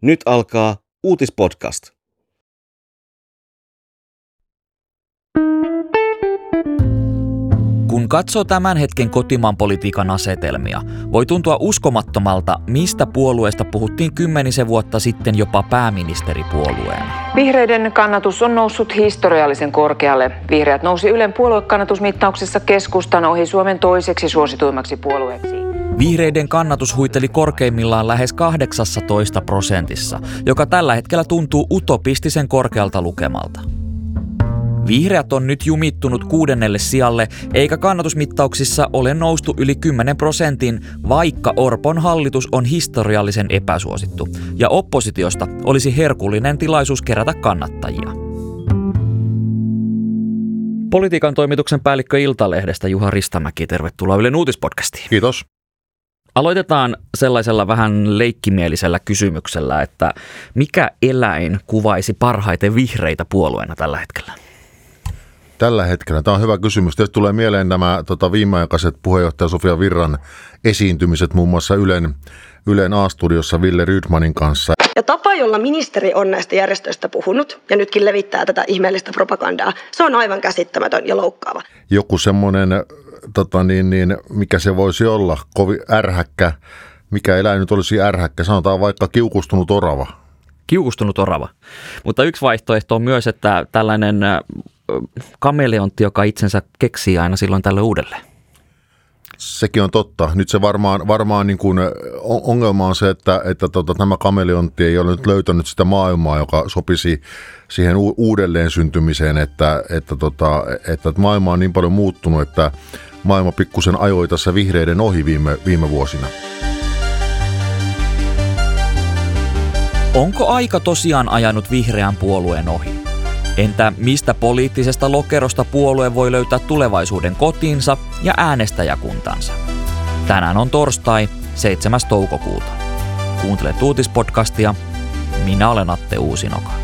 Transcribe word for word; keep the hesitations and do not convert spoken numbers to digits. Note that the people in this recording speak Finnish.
Nyt alkaa Uutispodcast. Kun katsoo tämän hetken kotimaan politiikan asetelmia, voi tuntua uskomattomalta, mistä puolueesta puhuttiin kymmenisen vuotta sitten jopa pääministeripuolueena. Vihreiden kannatus on noussut historiallisen korkealle. Vihreät nousi Ylen puoluekannatusmittauksessa keskustan ohi Suomen toiseksi suosituimmaksi puolueeksi. Vihreiden kannatus huiteli korkeimmillaan lähes kahdeksantoista prosentissa, joka tällä hetkellä tuntuu utopistisen korkealta lukemalta. Vihreät on nyt jumittunut kuudennelle sijalle, eikä kannatusmittauksissa ole noustu yli kymmenen prosentin, vaikka Orpon hallitus on historiallisen epäsuosittu, ja oppositiosta olisi herkullinen tilaisuus kerätä kannattajia. Politiikan toimituksen päällikkö Iltalehdestä Juha Ristamäki, tervetuloa Ylen Uutispodcastiin. Kiitos. Aloitetaan sellaisella vähän leikkimielisellä kysymyksellä, että mikä eläin kuvaisi parhaiten vihreitä puolueena tällä hetkellä? Tällä hetkellä. Tämä on hyvä kysymys. Tietysti tulee mieleen nämä tota, viimeaikaiset puheenjohtaja Sofia Virran esiintymiset muun muassa Ylen, Ylen A-studiossa Ville Rydmanin kanssa. Ja tapa, jolla ministeri on näistä järjestöistä puhunut ja nytkin levittää tätä ihmeellistä propagandaa, se on aivan käsittämätön ja loukkaava. Joku semmoinen, tota, niin, niin, mikä se voisi olla, kovin ärhäkkä, mikä eläin nyt olisi ärhäkkä, sanotaan vaikka kiukustunut orava. Kiukustunut orava. Mutta yksi vaihtoehto on myös, että tällainen kameleontti, joka itsensä keksii aina silloin tällöin uudelleen. Sekin on totta. Nyt se varmaan, varmaan niin kuin ongelma on se, että, että tota, tämä kameleontti ei ole nyt löytänyt sitä maailmaa, joka sopisi siihen u- uudelleen syntymiseen, että, että, tota, että maailma on niin paljon muuttunut, että maailma pikkusen ajoi tässä vihreiden ohi viime, viime vuosina. Onko aika tosiaan ajanut vihreän puolueen ohi? Entä mistä poliittisesta lokerosta puolue voi löytää tulevaisuuden kotiinsa ja äänestäjäkuntansa? Tänään on torstai, seitsemäs toukokuuta. Kuuntelet Uutispodcastia. Minä olen Atte Uusinoka.